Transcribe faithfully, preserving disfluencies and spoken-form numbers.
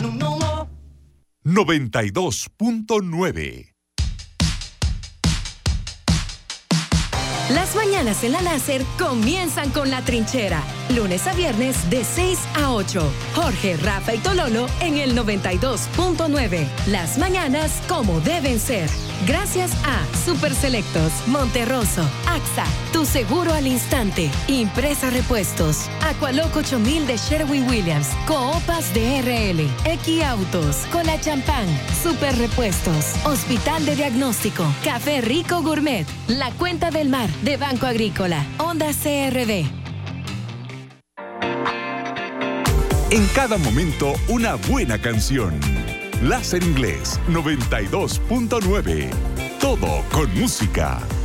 noventa y dos punto nueve. Las mañanas en la Láser comienzan con La Trinchera. Lunes a viernes de seis a ocho. Jorge, Rafa y Tololo en el noventa y dos punto nueve. Las mañanas como deben ser. Gracias a Super Selectos, Monterroso, AXA, Tu Seguro al Instante, Impresa Repuestos, Aqualoc ocho mil de Sherwin-Williams, Coopas de R L, Equiautos, Cola Champán, Super Repuestos, Hospital de Diagnóstico, Café Rico Gourmet, La Cuenta del Mar de Banco Agrícola, Honda C R V. En cada momento, una buena canción. Láser Inglés noventa y dos punto nueve. Todo con música.